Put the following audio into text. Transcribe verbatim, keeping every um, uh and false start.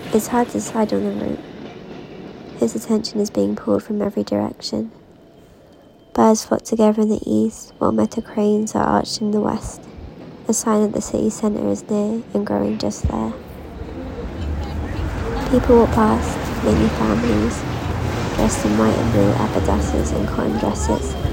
It's hard to decide on the route. His attention is being pulled from every direction. Birds flock together in the east, while metal cranes are arched in the west, a sign that the city centre is near and growing just there. People walk past, mainly families, dressed in white and blue abadasses and cotton dresses.